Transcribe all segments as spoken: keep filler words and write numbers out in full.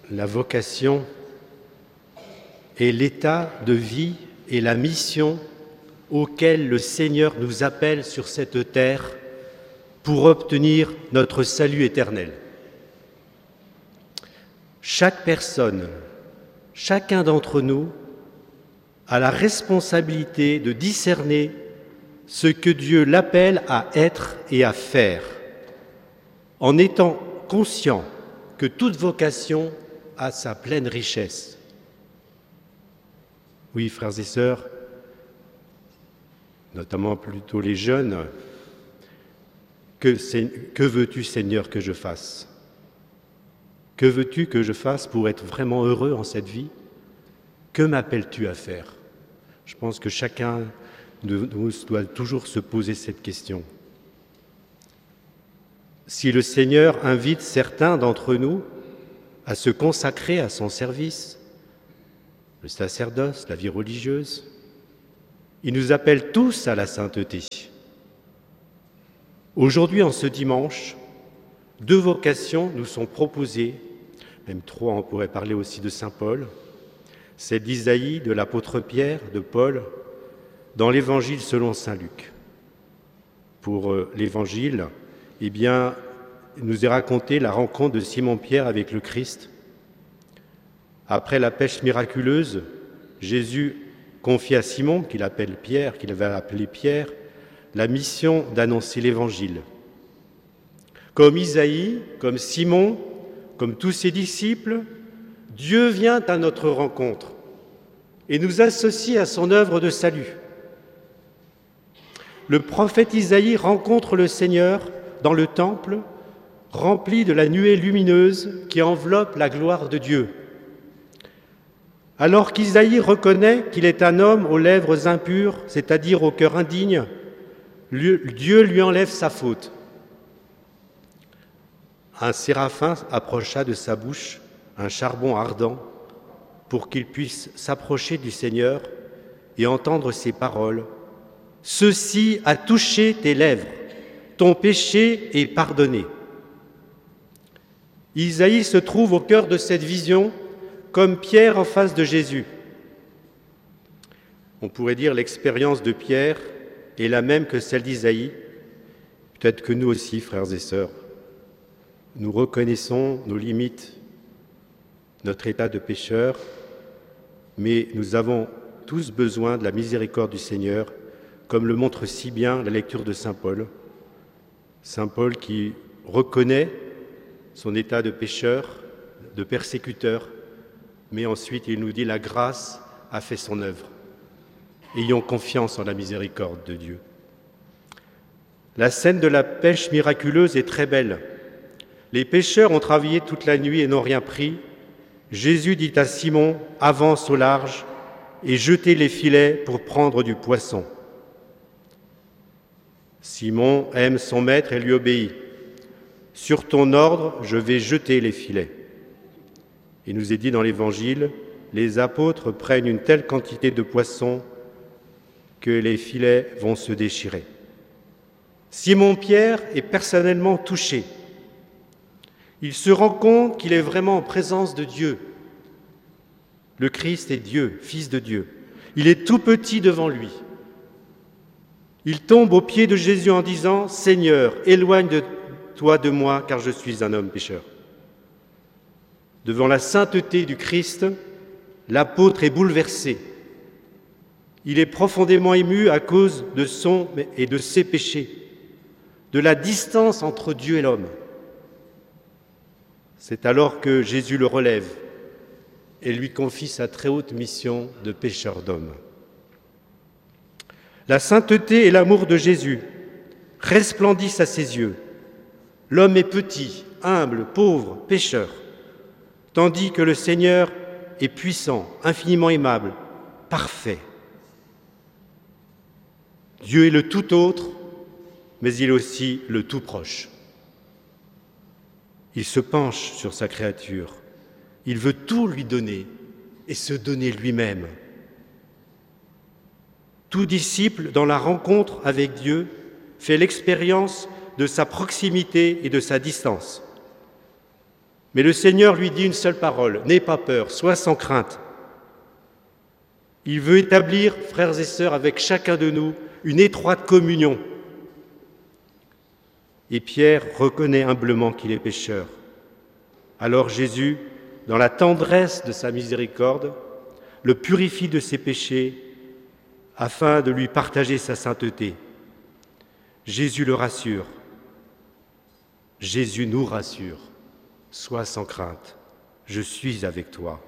La vocation est l'état de vie et la mission auquel le Seigneur nous appelle sur cette terre pour obtenir notre salut éternel. Chaque personne, chacun d'entre nous a la responsabilité de discerner ce que Dieu l'appelle à être et à faire, en étant conscient que toute vocation a sa pleine richesse. Oui, frères et sœurs, notamment plutôt les jeunes, que, que veux-tu, Seigneur, que je fasse ? Que veux-tu que je fasse pour être vraiment heureux en cette vie ? Que m'appelles-tu à faire ? Je pense que chacun de nous doit toujours se poser cette question. Si le Seigneur invite certains d'entre nous à se consacrer à son service, le sacerdoce, la vie religieuse, il nous appelle tous à la sainteté. Aujourd'hui, en ce dimanche, deux vocations nous sont proposées, même trois, on pourrait parler aussi de saint Paul, celle d'Isaïe, de l'apôtre Pierre, de Paul, dans l'Évangile selon saint Luc. Pour euh, l'Évangile, eh bien, il nous est raconté la rencontre de Simon-Pierre avec le Christ. Après la pêche miraculeuse, Jésus confie à Simon, qu'il appelle Pierre, qu'il avait appelé Pierre, la mission d'annoncer l'Évangile. Comme Isaïe, comme Simon, comme tous ses disciples, Dieu vient à notre rencontre et nous associe à son œuvre de salut. Le prophète Isaïe rencontre le Seigneur dans le temple, rempli de la nuée lumineuse qui enveloppe la gloire de Dieu. Alors qu'Isaïe reconnaît qu'il est un homme aux lèvres impures, c'est-à-dire au cœur indigne, Dieu lui enlève sa faute. Un séraphin approcha de sa bouche un charbon ardent pour qu'il puisse s'approcher du Seigneur et entendre ses paroles. « Ceci a touché tes lèvres, ton péché est pardonné. » Isaïe se trouve au cœur de cette vision comme Pierre en face de Jésus. On pourrait dire l'expérience de Pierre est la même que celle d'Isaïe. Peut-être que nous aussi, frères et sœurs, nous reconnaissons nos limites, notre état de pécheur, mais nous avons tous besoin de la miséricorde du Seigneur, comme le montre si bien la lecture de saint Paul. Saint Paul qui reconnaît son état de pécheur, de persécuteur, mais ensuite il nous dit « la grâce a fait son œuvre ». Ayons confiance en la miséricorde de Dieu. La scène de la pêche miraculeuse est très belle. Les pêcheurs ont travaillé toute la nuit et n'ont rien pris. Jésus dit à Simon « avance au large et jetez les filets pour prendre du poisson ». Simon aime son maître et lui obéit. « Sur ton ordre, je vais jeter les filets ». Il nous est dit dans l'Évangile, les apôtres prennent une telle quantité de poissons que les filets vont se déchirer. Simon-Pierre est personnellement touché. Il se rend compte qu'il est vraiment en présence de Dieu. Le Christ est Dieu, Fils de Dieu. Il est tout petit devant lui. Il tombe aux pieds de Jésus en disant « Seigneur, éloigne de toi de moi, car je suis un homme pécheur. » Devant la sainteté du Christ, l'apôtre est bouleversé. Il est profondément ému à cause de son et de ses péchés, de la distance entre Dieu et l'homme. C'est alors que Jésus le relève et lui confie sa très haute mission de pécheur d'hommes. La sainteté et l'amour de Jésus resplendissent à ses yeux. L'homme est petit, humble, pauvre, pécheur, tandis que le Seigneur est puissant, infiniment aimable, parfait. Dieu est le tout autre, mais il est aussi le tout proche. Il se penche sur sa créature. Il veut tout lui donner et se donner lui-même. Tout disciple, dans la rencontre avec Dieu, fait l'expérience de sa proximité et de sa distance. Mais le Seigneur lui dit une seule parole, « N'aie pas peur, sois sans crainte ». Il veut établir, frères et sœurs, avec chacun de nous, une étroite communion. Et Pierre reconnaît humblement qu'il est pécheur. Alors Jésus, dans la tendresse de sa miséricorde, le purifie de ses péchés afin de lui partager sa sainteté. Jésus le rassure. Jésus nous rassure. Sois sans crainte, je suis avec toi.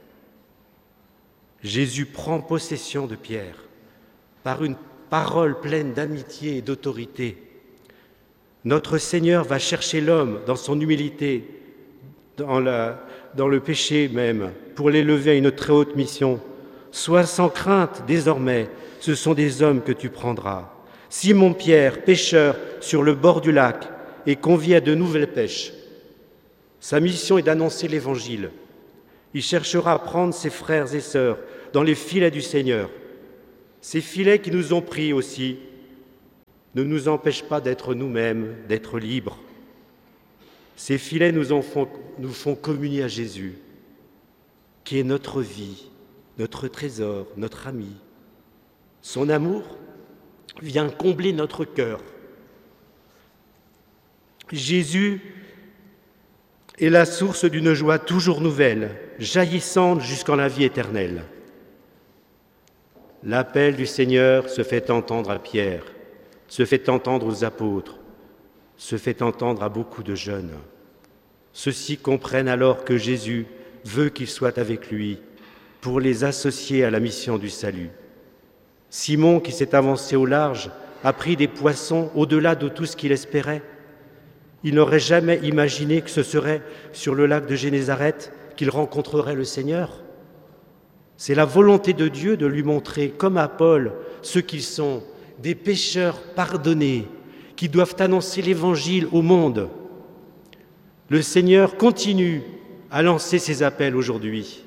Jésus prend possession de Pierre par une parole pleine d'amitié et d'autorité. Notre Seigneur va chercher l'homme dans son humilité, dans, la, dans le péché même, pour l'élever à une très haute mission. Sois sans crainte, désormais, ce sont des hommes que tu prendras. Simon-Pierre, pêcheur sur le bord du lac, est convié à de nouvelles pêches. Sa mission est d'annoncer l'Évangile. Il cherchera à prendre ses frères et sœurs dans les filets du Seigneur. Ces filets qui nous ont pris aussi ne nous empêchent pas d'être nous-mêmes, d'être libres. Ces filets nous, en font, nous font communier à Jésus, qui est notre vie, notre trésor, notre ami. Son amour vient combler notre cœur. Jésus est la source d'une joie toujours nouvelle, jaillissante jusqu'en la vie éternelle. L'appel du Seigneur se fait entendre à Pierre, se fait entendre aux apôtres, se fait entendre à beaucoup de jeunes. Ceux-ci comprennent alors que Jésus veut qu'ils soient avec lui pour les associer à la mission du salut. Simon, qui s'est avancé au large, a pris des poissons au-delà de tout ce qu'il espérait. Il n'aurait jamais imaginé que ce serait sur le lac de Génézareth qu'il rencontrerait le Seigneur. C'est la volonté de Dieu de lui montrer, comme à Paul, ceux qu'ils sont, des pécheurs pardonnés, qui doivent annoncer l'Évangile au monde. Le Seigneur continue à lancer ses appels aujourd'hui.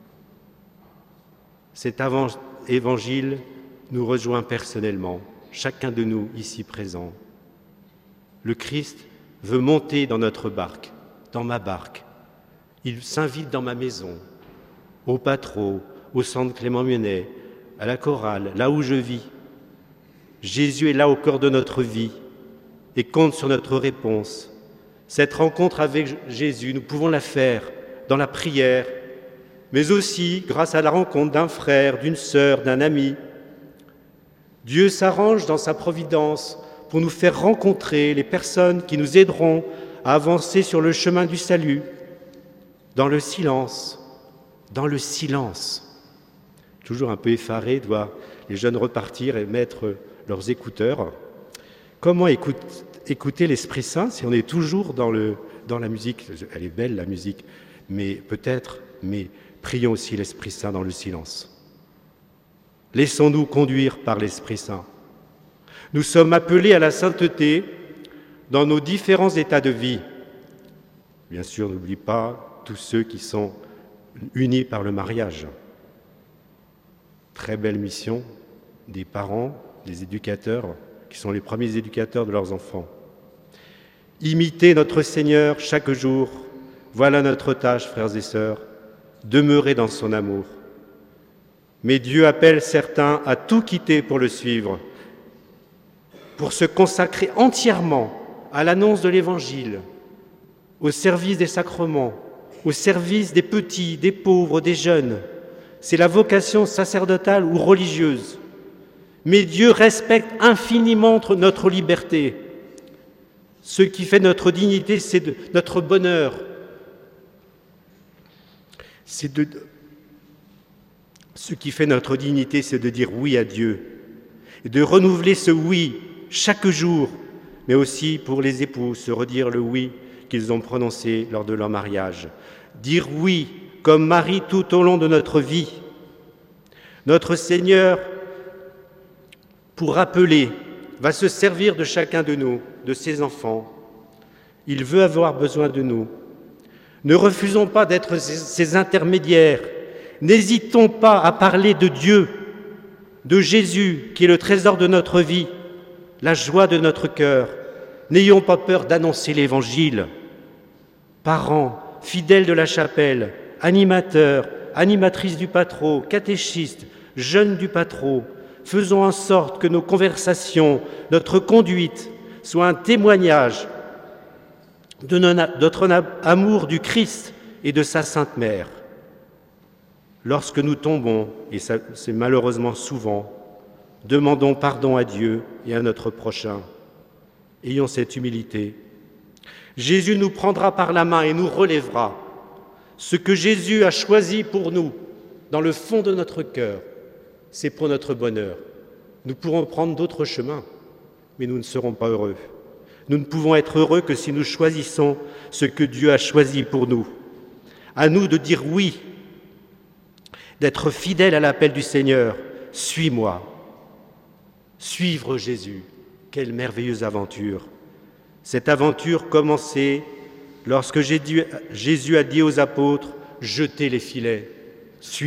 Cet Évangile nous rejoint personnellement, chacun de nous ici présents. Le Christ veut monter dans notre barque, dans ma barque. Il s'invite dans ma maison, au Patro, au centre Clément Mionnet, à la chorale, là où je vis. Jésus est là au cœur de notre vie et compte sur notre réponse. Cette rencontre avec Jésus, nous pouvons la faire dans la prière, mais aussi grâce à la rencontre d'un frère, d'une sœur, d'un ami. Dieu s'arrange dans sa providence pour nous faire rencontrer les personnes qui nous aideront à avancer sur le chemin du salut, dans le silence, dans le silence. Toujours un peu effaré de voir les jeunes repartir et mettre leurs écouteurs. Comment écoute, écouter l'Esprit Saint si on est toujours dans, le, dans la musique? Elle est belle la musique, mais peut-être, mais prions aussi l'Esprit Saint dans le silence. Laissons-nous conduire par l'Esprit Saint. Nous sommes appelés à la sainteté dans nos différents états de vie. Bien sûr, n'oublie pas tous ceux qui sont unis par le mariage. Très belle mission des parents, des éducateurs, qui sont les premiers éducateurs de leurs enfants. Imiter notre Seigneur chaque jour, voilà notre tâche, frères et sœurs, demeurer dans son amour. Mais Dieu appelle certains à tout quitter pour le suivre, pour se consacrer entièrement à l'annonce de l'Évangile, au service des sacrements, au service des petits, des pauvres, des jeunes. C'est la vocation sacerdotale ou religieuse. Mais Dieu respecte infiniment notre liberté. Ce qui fait notre dignité, c'est de, notre bonheur. C'est de, ce qui fait notre dignité, c'est de dire oui à Dieu et de renouveler ce oui chaque jour, mais aussi pour les époux, se redire le oui qu'ils ont prononcé lors de leur mariage. Dire oui comme Marie tout au long de notre vie. Notre Seigneur, pour rappeler, va se servir de chacun de nous, de ses enfants. Il veut avoir besoin de nous. Ne refusons pas d'être ses intermédiaires. N'hésitons pas à parler de Dieu, de Jésus, qui est le trésor de notre vie, la joie de notre cœur. N'ayons pas peur d'annoncer l'Évangile. Parents, fidèles de la chapelle, animateurs, animatrices du patro, catéchistes, jeunes du patro, faisons en sorte que nos conversations, notre conduite soient un témoignage de notre amour du Christ et de sa Sainte Mère. Lorsque nous tombons, et c'est malheureusement souvent, demandons pardon à Dieu et à notre prochain. Ayons cette humilité. Jésus nous prendra par la main et nous relèvera. Ce que Jésus a choisi pour nous, dans le fond de notre cœur, c'est pour notre bonheur. Nous pourrons prendre d'autres chemins, mais nous ne serons pas heureux. Nous ne pouvons être heureux que si nous choisissons ce que Dieu a choisi pour nous. À nous de dire oui, d'être fidèles à l'appel du Seigneur. Suis-moi. Suivre Jésus. Quelle merveilleuse aventure. Cette aventure commençait lorsque Jésus a dit aux apôtres « Jetez les filets, suivez-moi ».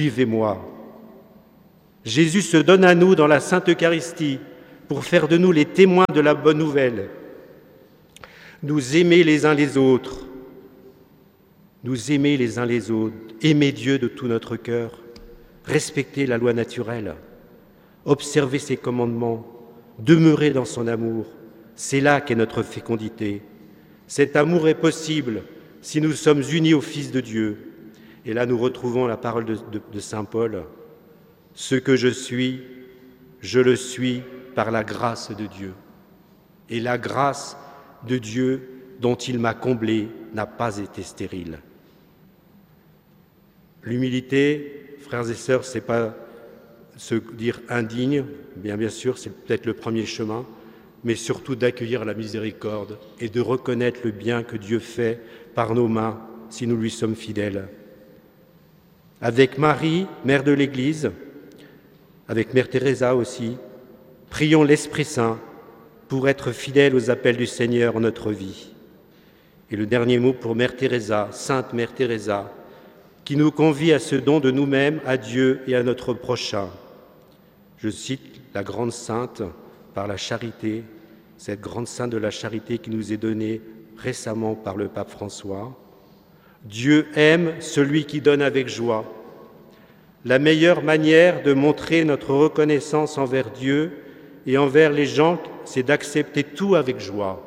Jésus se donne à nous dans la Sainte Eucharistie pour faire de nous les témoins de la bonne nouvelle. Nous aimer les uns les autres, nous aimer les uns les autres, aimer Dieu de tout notre cœur, respecter la loi naturelle, observer ses commandements, demeurer dans son amour. C'est là qu'est notre fécondité. Cet amour est possible si nous sommes unis au Fils de Dieu. Et là, nous retrouvons la parole de, de, de saint Paul. « Ce que je suis, je le suis par la grâce de Dieu. Et la grâce de Dieu dont il m'a comblé n'a pas été stérile. » L'humilité, frères et sœurs, ce n'est pas se dire indigne, bien bien sûr, c'est peut-être le premier chemin, mais surtout d'accueillir la miséricorde et de reconnaître le bien que Dieu fait par nos mains si nous lui sommes fidèles. Avec Marie, mère de l'Église, avec Mère Teresa aussi, prions l'Esprit Saint pour être fidèles aux appels du Seigneur en notre vie. Et le dernier mot pour Mère Teresa, Sainte Mère Teresa, qui nous convie à ce don de nous-mêmes à Dieu et à notre prochain. Je cite la grande sainte par la charité, cette grande sainte de la charité qui nous est donnée récemment par le pape François. Dieu aime celui qui donne avec joie. La meilleure manière de montrer notre reconnaissance envers Dieu et envers les gens, c'est d'accepter tout avec joie.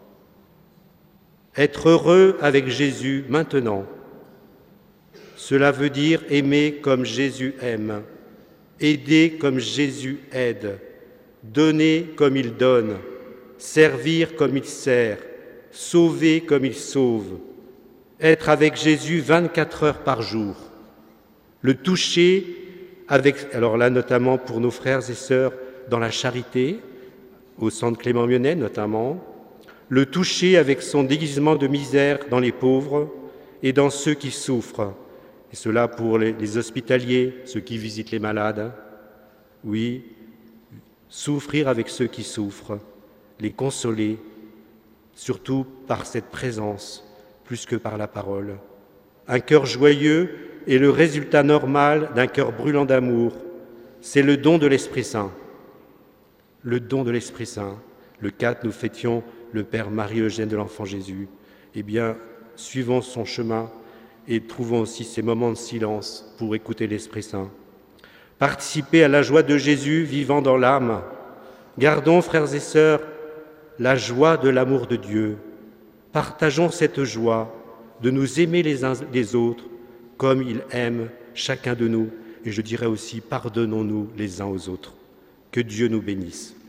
Être heureux avec Jésus maintenant. Cela veut dire aimer comme Jésus aime, aider comme Jésus aide, donner comme il donne, servir comme il sert, sauver comme il sauve, être avec Jésus vingt-quatre heures par jour, le toucher avec, alors là notamment pour nos frères et sœurs dans la charité, au centre Clément Mionnet notamment, le toucher avec son déguisement de misère dans les pauvres et dans ceux qui souffrent, et cela pour les, les hospitaliers, ceux qui visitent les malades, oui, souffrir avec ceux qui souffrent, les consoler, surtout par cette présence, plus que par la parole. Un cœur joyeux est le résultat normal d'un cœur brûlant d'amour. C'est le don de l'Esprit Saint. Le don de l'Esprit Saint. Le quatre, nous fêtions le Père Marie-Eugène de l'Enfant Jésus. Eh bien, suivons son chemin et trouvons aussi ces moments de silence pour écouter l'Esprit Saint. Participez à la joie de Jésus vivant dans l'âme. Gardons, frères et sœurs, la joie de l'amour de Dieu. Partageons cette joie de nous aimer les uns les autres comme il aime chacun de nous. Et je dirais aussi, pardonnons-nous les uns aux autres. Que Dieu nous bénisse.